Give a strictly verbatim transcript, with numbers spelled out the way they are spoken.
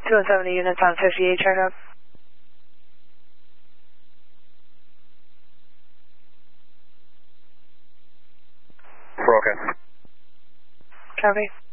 two one seven units on fifty-eight, check out. Broken. Copy.